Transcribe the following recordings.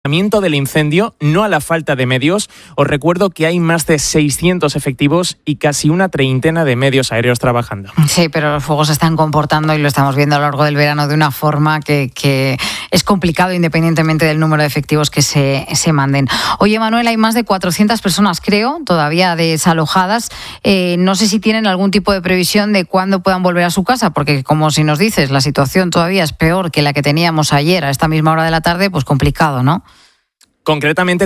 Del incendio, no a la falta de medios. Os recuerdo que hay más de 600 efectivos y casi una treintena de medios aéreos trabajando. Sí, pero los fuegos se están comportando y lo estamos viendo a lo largo del verano de una forma que es complicado independientemente del número de efectivos que se manden. Oye, Manuel, hay más de 400 personas, creo, todavía desalojadas. No sé si tienen algún tipo de previsión de cuándo puedan volver a su casa, porque como si nos dices, la situación todavía es peor que la que teníamos ayer a esta misma hora de la tarde, pues complicado, ¿no? Concretamente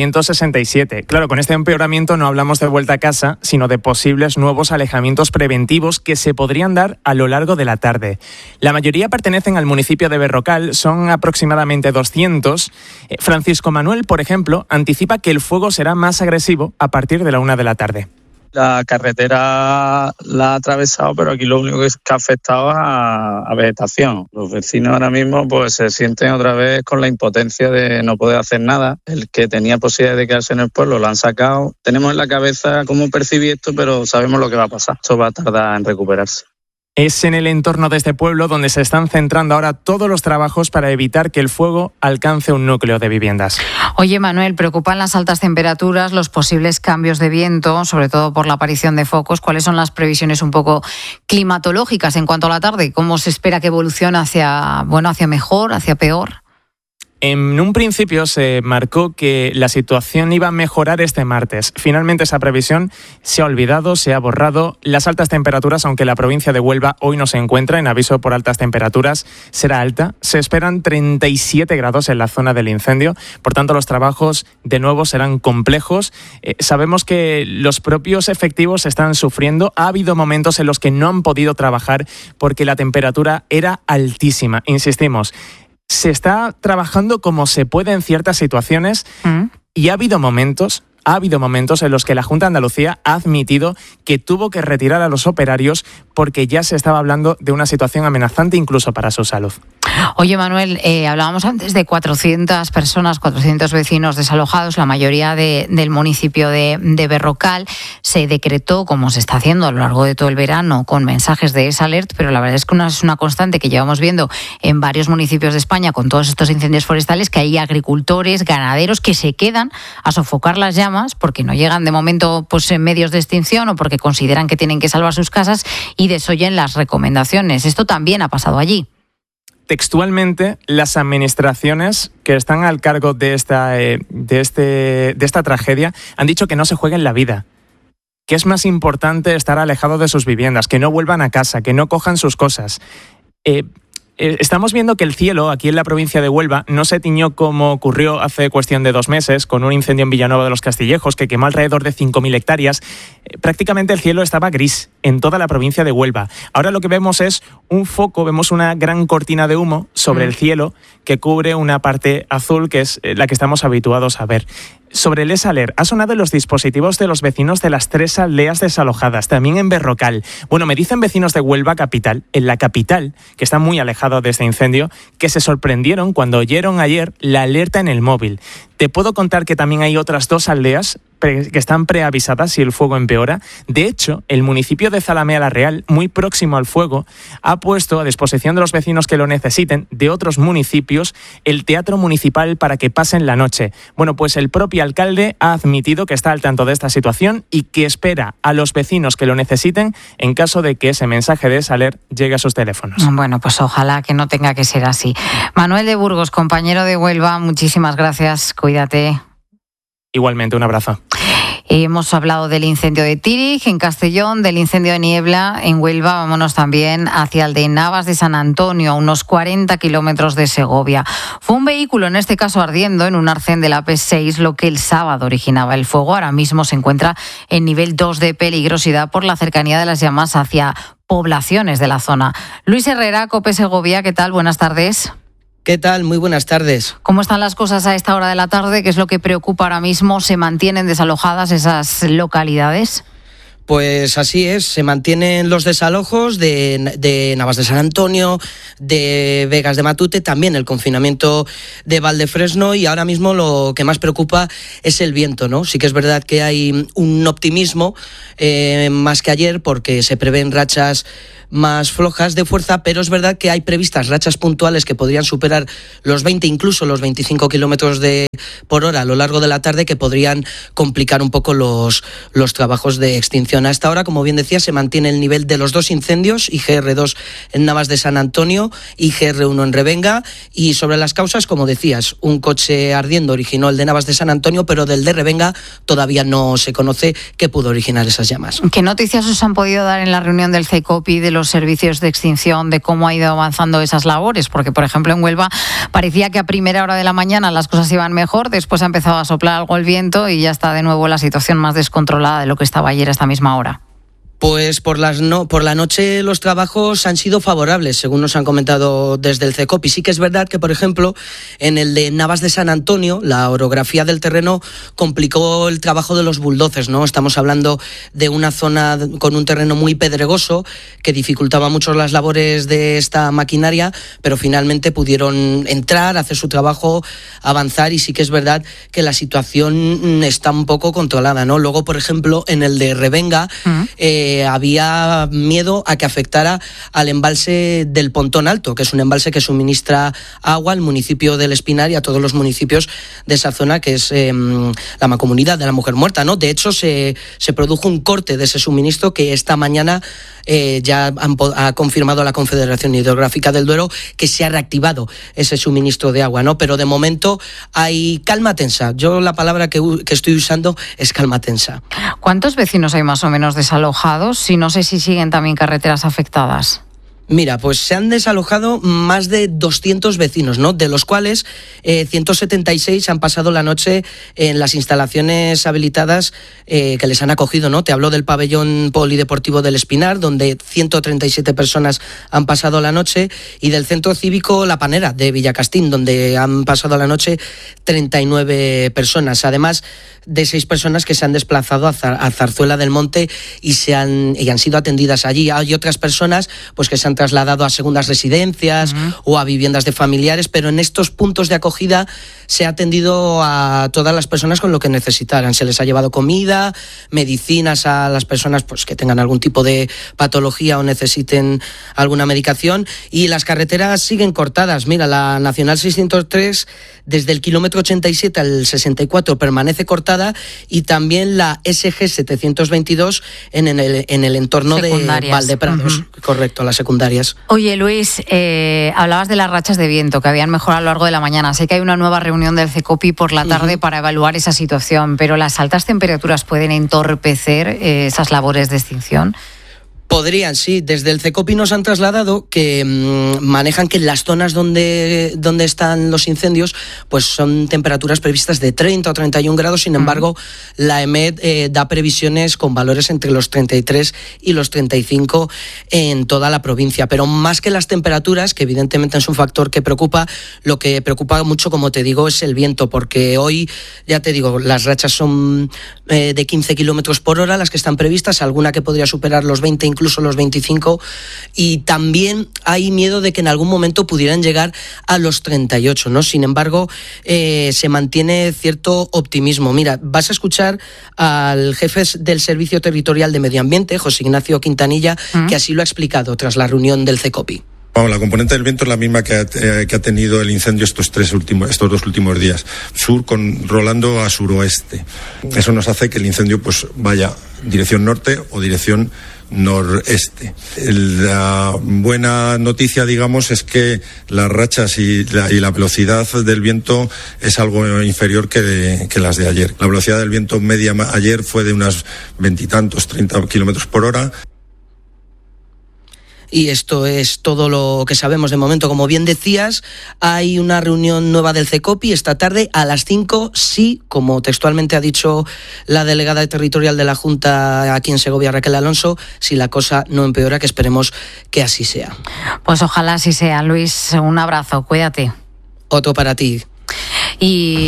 467. Claro, con este empeoramiento no hablamos de vuelta a casa, sino de posibles nuevos alejamientos preventivos que se podrían dar a lo largo de la tarde. La mayoría pertenecen al municipio de Berrocal, son aproximadamente 200. Francisco Manuel, por ejemplo, anticipa que el fuego será más agresivo a partir de la 1 de la tarde. La carretera la ha atravesado, pero aquí lo único que ha afectado a vegetación. Los vecinos ahora mismo pues se sienten otra vez con la impotencia de no poder hacer nada. El que tenía posibilidad de quedarse en el pueblo lo han sacado. Tenemos en la cabeza cómo percibir esto, pero sabemos lo que va a pasar. Esto va a tardar en recuperarse. Es en el entorno de este pueblo donde se están centrando ahora todos los trabajos para evitar que el fuego alcance un núcleo de viviendas. Oye, Manuel, preocupan las altas temperaturas, los posibles cambios de viento, sobre todo por la aparición de focos. ¿Cuáles son las previsiones un poco climatológicas en cuanto a la tarde? ¿Cómo se espera que evolucione hacia mejor, hacia peor? En un principio se marcó que la situación iba a mejorar este martes. Finalmente esa previsión se ha olvidado, se ha borrado. Las altas temperaturas, aunque la provincia de Huelva hoy no se encuentra en aviso por altas temperaturas, será alta. Se esperan 37 grados en la zona del incendio. Por tanto, los trabajos de nuevo serán complejos. Sabemos que los propios efectivos están sufriendo. Ha habido momentos en los que no han podido trabajar porque la temperatura era altísima. Insistimos. Se está trabajando como se puede en ciertas situaciones y ha habido momentos en los que la Junta de Andalucía ha admitido que tuvo que retirar a los operarios porque ya se estaba hablando de una situación amenazante incluso para su salud. Oye, Manuel, hablábamos antes de 400 personas, 400 vecinos desalojados, la mayoría del municipio de Berrocal. Se decretó, como se está haciendo a lo largo de todo el verano, con mensajes de S-Alert, pero la verdad es que es una constante que llevamos viendo en varios municipios de España con todos estos incendios forestales, que hay agricultores, ganaderos que se quedan a sofocar las llamas porque no llegan de momento pues en medios de extinción o porque consideran que tienen que salvar sus casas y desoyen las recomendaciones. Esto también ha pasado allí. Textualmente, las administraciones que están al cargo de esta tragedia han dicho que no se jueguen la vida, que es más importante estar alejado de sus viviendas, que no vuelvan a casa, que no cojan sus cosas. Estamos viendo que el cielo aquí en la provincia de Huelva no se tiñó como ocurrió hace cuestión de 2 meses con un incendio en Villanueva de los Castillejos que quemó alrededor de 5.000 hectáreas. Prácticamente el cielo estaba gris en toda la provincia de Huelva. Ahora lo que vemos es un foco, vemos una gran cortina de humo sobre el cielo que cubre una parte azul que es la que estamos habituados a ver. Sobre el S-Alert, ha sonado en los dispositivos de los vecinos de las 3 aldeas desalojadas, también en Berrocal. Bueno, me dicen vecinos de Huelva capital, en la capital, que está muy alejado de este incendio, que se sorprendieron cuando oyeron ayer la alerta en el móvil. Te puedo contar que también hay otras 2 aldeas que están preavisadas si el fuego empeora. De hecho, el municipio de Zalamea la Real, muy próximo al fuego, ha puesto a disposición de los vecinos que lo necesiten, de otros municipios, el teatro municipal para que pasen la noche. Bueno, pues el propio alcalde ha admitido que está al tanto de esta situación y que espera a los vecinos que lo necesiten en caso de que ese mensaje de S-Alert llegue a sus teléfonos. Bueno, pues ojalá que no tenga que ser así. Manuel de Burgos, compañero de Huelva, muchísimas gracias. Cuídate. Igualmente, un abrazo. Hemos hablado del incendio de Tírig en Castellón, del incendio de Niebla en Huelva. Vámonos también hacia el de Navas de San Antonio, a unos 40 kilómetros de Segovia. Fue un vehículo, en este caso ardiendo, en un arcén de la AP6, lo que el sábado originaba el fuego. Ahora mismo se encuentra en nivel 2 de peligrosidad por la cercanía de las llamas hacia poblaciones de la zona. Luis Herrera, COPE Segovia, ¿qué tal? Buenas tardes. ¿Qué tal? Muy buenas tardes. ¿Cómo están las cosas a esta hora de la tarde? ¿Qué es lo que preocupa ahora mismo? ¿Se mantienen desalojadas esas localidades? Pues así es, se mantienen los desalojos de Navas de San Antonio, de Vegas de Matute, también el confinamiento de Valdefresno, y ahora mismo lo que más preocupa es el viento, ¿no? Sí que es verdad que hay un optimismo más que ayer porque se prevén rachas más flojas de fuerza, pero es verdad que hay previstas rachas puntuales que podrían superar los 20, incluso los 25 kilómetros por hora a lo largo de la tarde, que podrían complicar un poco los trabajos de extinción. A esta hora, como bien decía, se mantiene el nivel de los dos incendios, IGR-2 en Navas de San Antonio, IGR-1 en Revenga, y sobre las causas, como decías, un coche ardiendo originó el de Navas de San Antonio, pero del de Revenga todavía no se conoce qué pudo originar esas llamas. ¿Qué noticias os han podido dar en la reunión del CECOPI de los servicios de extinción, de cómo ha ido avanzando esas labores? Porque, por ejemplo, en Huelva parecía que a primera hora de la mañana las cosas iban mejor, después ha empezado a soplar algo el viento y ya está de nuevo la situación más descontrolada de lo que estaba ayer a esta misma hora. Pues por la noche los trabajos han sido favorables, según nos han comentado desde el CECOPI. Sí que es verdad que, por ejemplo, en el de Navas de San Antonio, la orografía del terreno complicó el trabajo de los bulldozers, ¿no? Estamos hablando de una zona con un terreno muy pedregoso que dificultaba mucho las labores de esta maquinaria, pero finalmente pudieron entrar, hacer su trabajo, avanzar, y sí que es verdad que la situación está un poco controlada, ¿no? Luego, por ejemplo, en el de Revenga, había miedo a que afectara al embalse del Pontón Alto, que es un embalse que suministra agua al municipio del Espinar y a todos los municipios de esa zona, que es la mancomunidad de la Mujer Muerta, ¿no? De hecho, se produjo un corte de ese suministro que esta mañana ya ha confirmado la Confederación Hidrográfica del Duero que se ha reactivado ese suministro de agua, ¿no? Pero de momento hay calma tensa. Yo la palabra que estoy usando es calma tensa. ¿Cuántos vecinos hay más o menos desalojados? Y no sé si siguen también carreteras afectadas. Mira, pues se han desalojado más de 200 vecinos, ¿no? De los cuales 176 han pasado la noche en las instalaciones habilitadas que les han acogido, ¿no? Te hablo del pabellón polideportivo del Espinar, donde 137 personas han pasado la noche, y del centro cívico La Panera de Villacastín, donde han pasado la noche 39 personas. Además de 6 personas que se han desplazado a Zarzuela del Monte y han sido atendidas allí. Hay otras personas pues que se han trasladado a segundas residencias o a viviendas de familiares, pero en estos puntos de acogida se ha atendido a todas las personas con lo que necesitaran. Se les ha llevado comida, medicinas a las personas pues que tengan algún tipo de patología o necesiten alguna medicación, y las carreteras siguen cortadas. Mira, la Nacional 603 desde el kilómetro 87 al 64 permanece cortada, y también la SG 722 en el entorno de Valdeprados. Correcto, las secundarias. Oye, Luis, hablabas de las rachas de viento que habían mejorado a lo largo de la mañana. Sé que hay una nueva reunión del CECOPI por la tarde para evaluar esa situación, pero ¿las altas temperaturas pueden entorpecer esas labores de extinción? Podrían, sí. Desde el CECOPI nos han trasladado que manejan que en las zonas donde están los incendios pues son temperaturas previstas de 30 o 31 grados. Sin embargo, la EMET da previsiones con valores entre los 33 y los 35 en toda la provincia. Pero más que las temperaturas, que evidentemente es un factor que preocupa, lo que preocupa mucho, como te digo, es el viento, porque hoy, ya te digo, las rachas son de 15 kilómetros por hora las que están previstas, alguna que podría superar los 20, incluso los 25, y también hay miedo de que en algún momento pudieran llegar a los 38, ¿no? Sin embargo, se mantiene cierto optimismo. Mira, vas a escuchar al jefe del Servicio Territorial de Medio Ambiente, José Ignacio Quintanilla, que así lo ha explicado tras la reunión del CECOPI. Bueno, la componente del viento es la misma que ha tenido el incendio estos 2 últimos días. Sur rolando a suroeste. Eso nos hace que el incendio pues vaya dirección norte o dirección noreste. La buena noticia, digamos, es que las rachas y la velocidad del viento es algo inferior que las de ayer. La velocidad del viento media ayer fue de unas 20 y tantos, 30 kilómetros por hora. Y esto es todo lo que sabemos de momento. Como bien decías, hay una reunión nueva del CECOPI esta tarde a las 5, sí, como textualmente ha dicho la delegada territorial de la Junta aquí en Segovia, Raquel Alonso, si la cosa no empeora, que esperemos que así sea. Pues ojalá así sea, Luis. Un abrazo, cuídate. Otro para ti. Y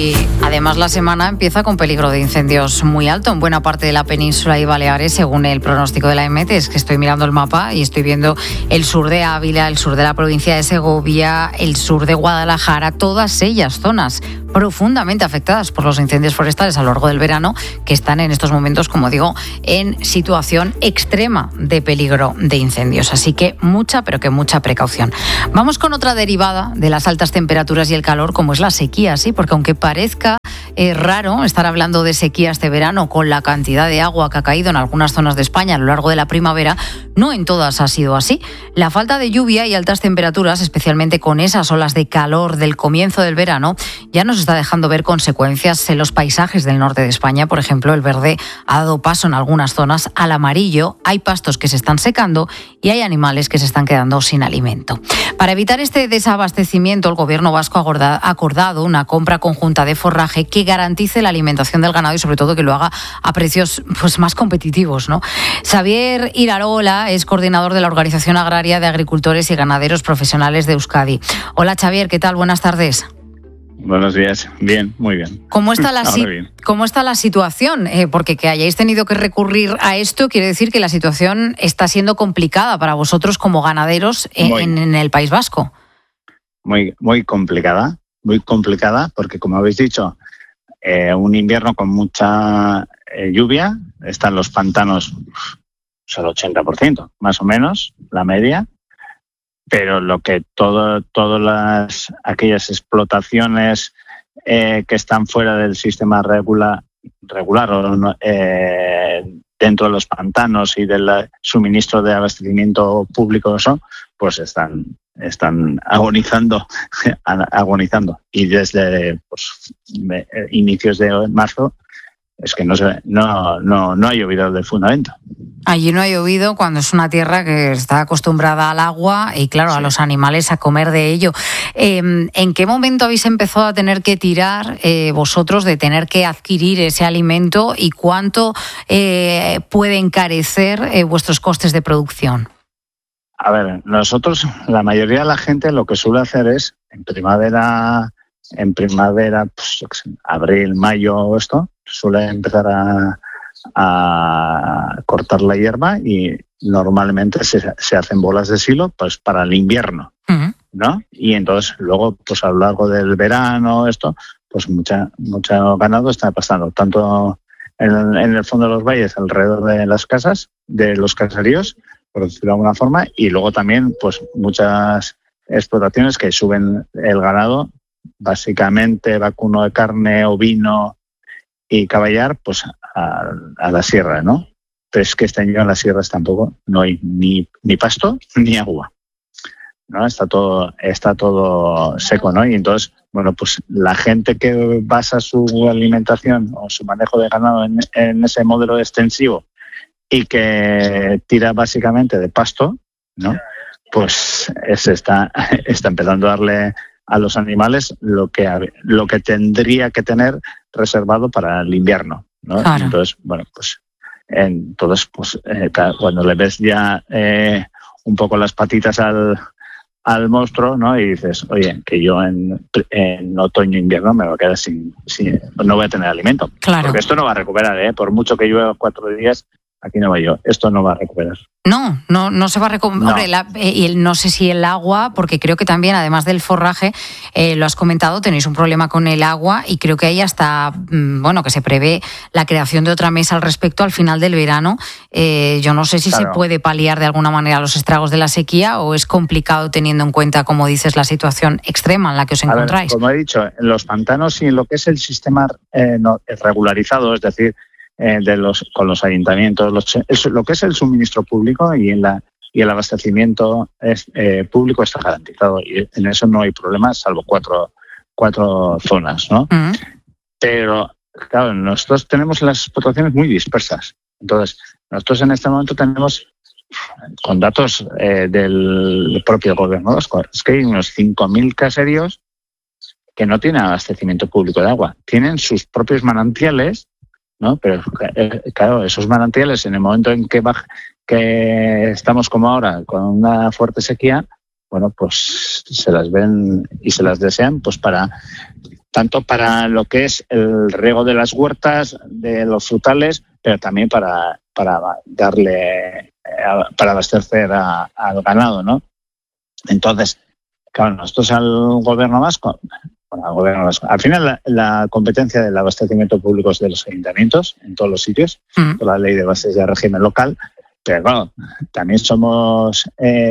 además la semana empieza con peligro de incendios muy alto en buena parte de la península y Baleares, según el pronóstico de la EMET. Es que estoy mirando el mapa y estoy viendo el sur de Ávila, el sur de la provincia de Segovia, el sur de Guadalajara, todas ellas zonas profundamente afectadas por los incendios forestales a lo largo del verano, que están en estos momentos, como digo, en situación extrema de peligro de incendios. Así que mucha, pero que mucha precaución. Vamos con otra derivada de las altas temperaturas y el calor, como es la sequía, sí, porque aunque parezca raro estar hablando de sequía este verano con la cantidad de agua que ha caído en algunas zonas de España a lo largo de la primavera, no en todas ha sido así. La falta de lluvia y altas temperaturas, especialmente con esas olas de calor del comienzo del verano, ya nos está dejando ver consecuencias en los paisajes del norte de España. Por ejemplo, el verde ha dado paso en algunas zonas al amarillo, hay pastos que se están secando y hay animales que se están quedando sin alimento. Para evitar este desabastecimiento, el Gobierno vasco ha acordado una compra conjunta de forraje que garantice la alimentación del ganado y sobre todo que lo haga a precios más competitivos, ¿no? Xavier Irarola es coordinador de la Organización Agraria de Agricultores y Ganaderos Profesionales de Euskadi. Hola Xavier, ¿qué tal? Buenas tardes. Buenos días. Bien, muy bien. ¿Cómo está la situación? Porque que hayáis tenido que recurrir a esto quiere decir que la situación está siendo complicada para vosotros como ganaderos en el País Vasco. Muy complicada porque, como habéis dicho, un invierno con mucha lluvia, están los pantanos al 80%, más o menos, la media. Pero lo que todas aquellas explotaciones que están fuera del sistema regular o no, dentro de los pantanos y del suministro de abastecimiento público, pues están agonizando. Y desde inicios de marzo es que no ha llovido de fundamento. Allí no ha llovido cuando es una tierra que está acostumbrada al agua y, claro, sí, a los animales a comer de ello. ¿En qué momento habéis empezado a tener que tirar vosotros de tener que adquirir ese alimento y cuánto puede encarecer vuestros costes de producción? A ver, nosotros, la mayoría de la gente lo que suele hacer es en primavera, pues, abril, mayo, suele empezar a cortar la hierba y normalmente se hacen bolas de silo pues para el invierno, ¿no? Y entonces luego pues a lo largo del verano pues mucho ganado está pasando tanto en el fondo de los valles alrededor de las casas, de los caseríos, por decirlo de alguna forma, y luego también pues muchas explotaciones que suben el ganado, básicamente vacuno de carne, ovino y caballar, pues a la sierra, ¿no? Pero es que este año en las sierras tampoco no hay ni pasto ni agua, ¿no? Está todo seco, ¿no? Y entonces, bueno, pues la gente que basa su alimentación o su manejo de ganado en ese modelo extensivo y que tira básicamente de pasto, ¿no? Pues está empezando a darle a los animales lo que tendría que tener reservado para el invierno, ¿no? Claro. Entonces, bueno, pues cuando le ves ya un poco las patitas al monstruo, ¿no? Y dices, oye, que yo en otoño e invierno me voy a quedar sin no voy a tener alimento. Claro. Porque esto no va a recuperar, por mucho que llueva 4 días, aquí no voy yo. Esto no va a recuperar. No se va a recuperar. No. No sé si el agua, porque creo que también, además del forraje, lo has comentado, tenéis un problema con el agua y creo que hay hasta, que se prevé la creación de otra mesa al respecto al final del verano. Yo no sé si se puede paliar de alguna manera los estragos de la sequía o es complicado teniendo en cuenta, como dices, la situación extrema en la que os encontráis. Como he dicho, en los pantanos y en lo que es el sistema regularizado, es decir, con los ayuntamientos, lo que es el suministro público y el abastecimiento público está garantizado y en eso no hay problema, salvo cuatro zonas, ¿no? Uh-huh. Pero claro, nosotros tenemos las explotaciones muy dispersas. Entonces, nosotros en este momento tenemos, con datos del propio gobierno, es que hay unos 5.000 caseríos que no tienen abastecimiento público de agua, tienen sus propios manantiales, ¿no? Pero claro, esos manantiales en el momento en que estamos como ahora con una fuerte sequía, bueno, pues se las ven y se las desean pues para tanto para lo que es el riego de las huertas, de los frutales, pero también para abastecer al ganado, ¿no? Entonces, claro, nosotros al gobierno vasco, al final la competencia del abastecimiento público es de los ayuntamientos en todos los sitios, por la ley de bases de régimen local, pero bueno, también somos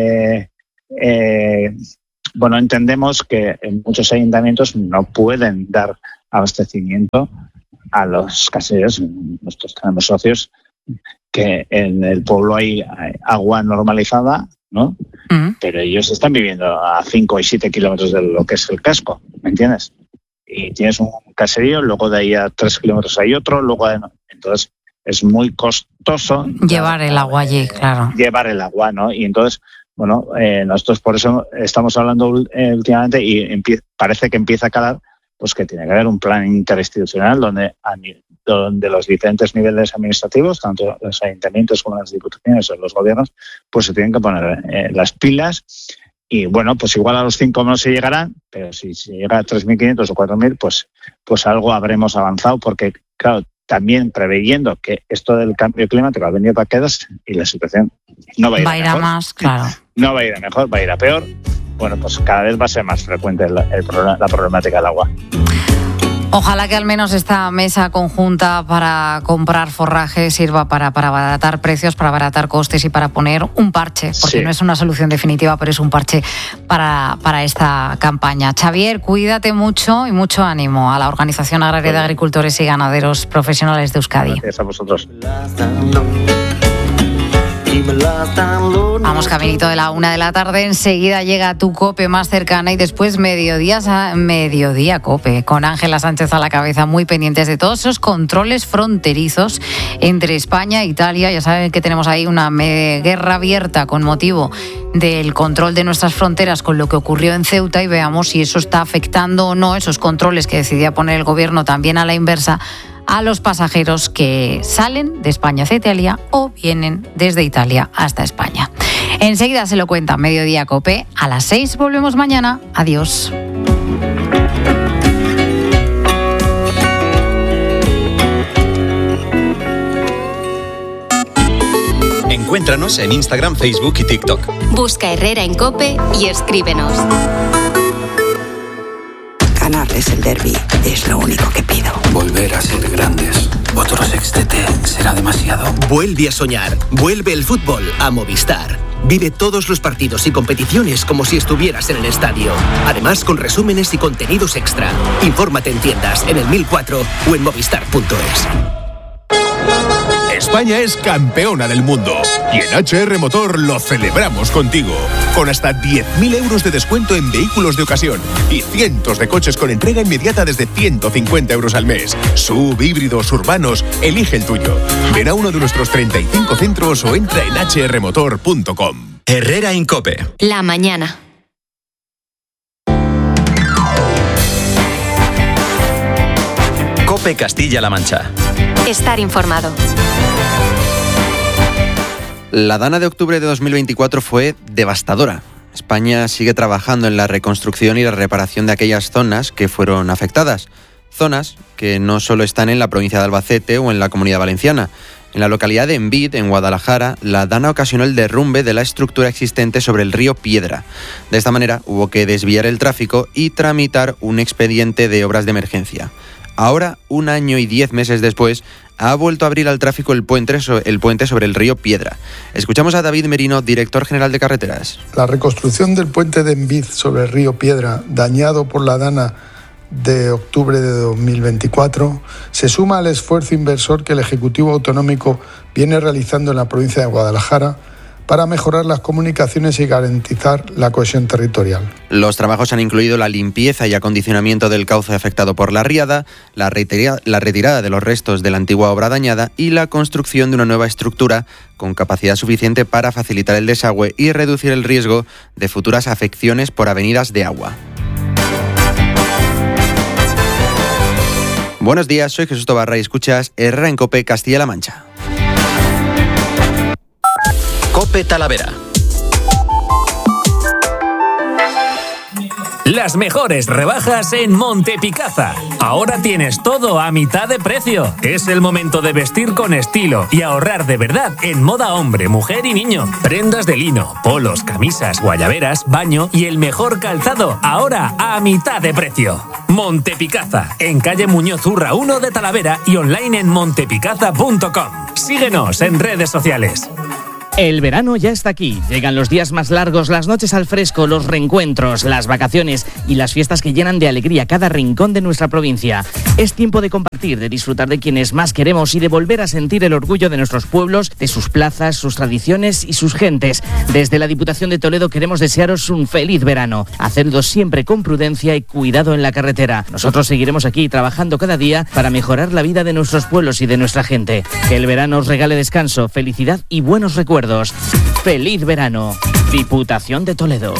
entendemos que en muchos ayuntamientos no pueden dar abastecimiento a los caseros. Nosotros tenemos socios que en el pueblo hay agua normalizada, ¿no? Pero ellos están viviendo a 5 y 7 kilómetros de lo que es el casco, ¿me entiendes? Y tienes un caserío, luego de ahí a 3 kilómetros hay otro, entonces es muy costoso llevar el agua allí, claro. Llevar el agua, ¿no? Y entonces, nosotros por eso estamos hablando últimamente y parece que empieza a calar, pues que tiene que haber un plan interinstitucional donde los diferentes niveles administrativos, tanto los ayuntamientos como las diputaciones o los gobiernos, pues se tienen que poner las pilas. Y bueno, pues igual a los 5 no se llegarán, pero si se llega a 3.500 o 4.000, pues algo habremos avanzado, porque claro, también preveyendo que esto del cambio climático ha venido para quedarse y la situación no va a ir a más, claro. No va a ir a mejor, va a ir a peor. Bueno, pues cada vez va a ser más frecuente la problemática del agua. Ojalá que al menos esta mesa conjunta para comprar forraje sirva para abaratar precios, para abaratar costes y para poner un parche, porque no es una solución definitiva, pero es un parche para esta campaña. Xavier, cuídate mucho y mucho ánimo a la Organización Agraria de Agricultores y Ganaderos Profesionales de Euskadi. Gracias a vosotros. Vamos caminito de la 1 de la tarde, enseguida llega tu COPE más cercana y después mediodía COPE, con Ángela Sánchez a la cabeza, muy pendientes de todos esos controles fronterizos entre España e Italia. Ya saben que tenemos ahí una guerra abierta con motivo del control de nuestras fronteras con lo que ocurrió en Ceuta, y veamos si eso está afectando o no, esos controles que decidía poner el gobierno también a la inversa, a los pasajeros que salen de España hacia Italia o vienen desde Italia hasta España. Enseguida se lo cuenta Mediodía COPE. A las 6 volvemos mañana. Adiós. Encuéntranos en Instagram, Facebook y TikTok. Busca Herrera en COPE y escríbenos. Ganarles el derbi es lo único que pido. Volver a ser grandes. Otro sextete será demasiado. Vuelve a soñar. Vuelve el fútbol a Movistar. Vive todos los partidos y competiciones como si estuvieras en el estadio. Además, con resúmenes y contenidos extra. Infórmate en tiendas, en el 1004 o en movistar.es. España es campeona del mundo y en HR Motor lo celebramos contigo, con hasta 10.000 euros de descuento en vehículos de ocasión y cientos de coches con entrega inmediata desde 150 euros al mes. SUV, híbridos, urbanos, elige el tuyo. Ven a uno de nuestros 35 centros o entra en hrmotor.com. Herrera en COPE. La mañana. COPE Castilla-La Mancha. Estar informado. La dana de octubre de 2024 fue devastadora. España sigue trabajando en la reconstrucción y la reparación de aquellas zonas que fueron afectadas. Zonas que no solo están en la provincia de Albacete o en la Comunidad Valenciana. En la localidad de Envid, en Guadalajara, la dana ocasionó el derrumbe de la estructura existente sobre el río Piedra. De esta manera, hubo que desviar el tráfico y tramitar un expediente de obras de emergencia. Ahora, 1 año y 10 meses después, ha vuelto a abrir al tráfico el puente sobre el río Piedra. Escuchamos a David Merino, director general de Carreteras. La reconstrucción del puente de Envid sobre el río Piedra, dañado por la dana de octubre de 2024, se suma al esfuerzo inversor que el Ejecutivo Autonómico viene realizando en la provincia de Guadalajara para mejorar las comunicaciones y garantizar la cohesión territorial. Los trabajos han incluido la limpieza y acondicionamiento del cauce afectado por la riada, la retirada de los restos de la antigua obra dañada y la construcción de una nueva estructura con capacidad suficiente para facilitar el desagüe y reducir el riesgo de futuras afecciones por avenidas de agua. Buenos días, soy Jesús Tobarra y escuchas Herrera en COPE Castilla-La Mancha. COPE Talavera. Las mejores rebajas en Montepicasa. Ahora tienes todo a mitad de precio. Es el momento de vestir con estilo y ahorrar de verdad en moda hombre, mujer y niño. Prendas de lino, polos, camisas, guayaberas, baño y el mejor calzado, ahora a mitad de precio. Montepicasa, en calle Muñoz Urra 1 de Talavera y online en montepicaza.com. Síguenos en redes sociales. El verano ya está aquí. Llegan los días más largos, las noches al fresco, los reencuentros, las vacaciones y las fiestas que llenan de alegría cada rincón de nuestra provincia. Es tiempo de compartir, de disfrutar de quienes más queremos y de volver a sentir el orgullo de nuestros pueblos, de sus plazas, sus tradiciones y sus gentes. Desde la Diputación de Toledo queremos desearos un feliz verano. Hacedlo siempre con prudencia y cuidado en la carretera. Nosotros seguiremos aquí trabajando cada día para mejorar la vida de nuestros pueblos y de nuestra gente. Que el verano os regale descanso, felicidad y buenos recuerdos. ¡Feliz verano! Diputación de Toledo.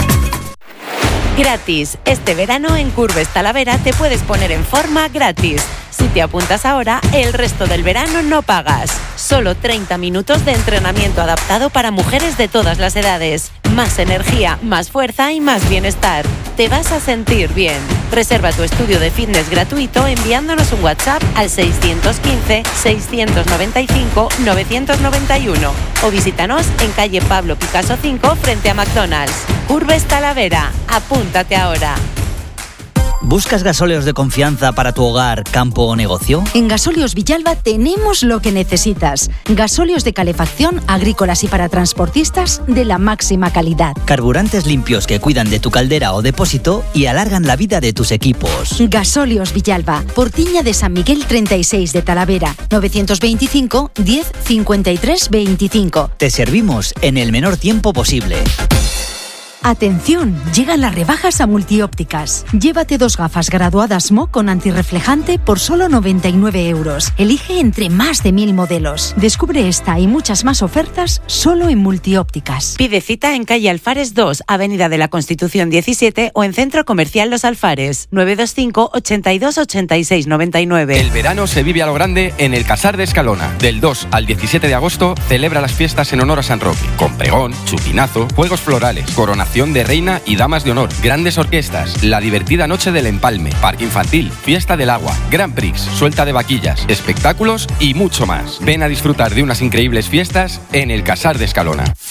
Gratis. Este verano en Curves Talavera te puedes poner en forma gratis. Si te apuntas ahora, el resto del verano no pagas. Solo 30 minutos de entrenamiento adaptado para mujeres de todas las edades. Más energía, más fuerza y más bienestar. Te vas a sentir bien. Reserva tu estudio de fitness gratuito enviándonos un WhatsApp al 615-695-991 o visítanos en calle Pablo Picasso 5 frente a McDonald's. Curves Talavera. Apúntate ahora. ¿Buscas gasóleos de confianza para tu hogar, campo o negocio? En Gasóleos Villalba tenemos lo que necesitas. Gasóleos de calefacción, agrícolas y para transportistas de la máxima calidad. Carburantes limpios que cuidan de tu caldera o depósito y alargan la vida de tus equipos. Gasóleos Villalba, Portiña de San Miguel 36 de Talavera, 925 10 53 25. Te servimos en el menor tiempo posible. Atención, llegan las rebajas a Multiópticas. Llévate 2 gafas graduadas MO con antirreflejante por solo 99 €. Elige entre más de 1000 modelos. Descubre esta y muchas más ofertas solo en Multiópticas. Pide cita en calle Alfares 2, Avenida de la Constitución 17 o en Centro Comercial Los Alfares, 925 82 86 99. El verano se vive a lo grande en el Casar de Escalona. Del 2 al 17 de agosto celebra las fiestas en honor a San Roque, con pregón, chupinazo, juegos florales, coronación de reina y damas de honor, grandes orquestas, la divertida noche del empalme, parque infantil, fiesta del agua, Grand Prix, suelta de vaquillas, espectáculos y mucho más. Ven a disfrutar de unas increíbles fiestas en el Casar de Escalona.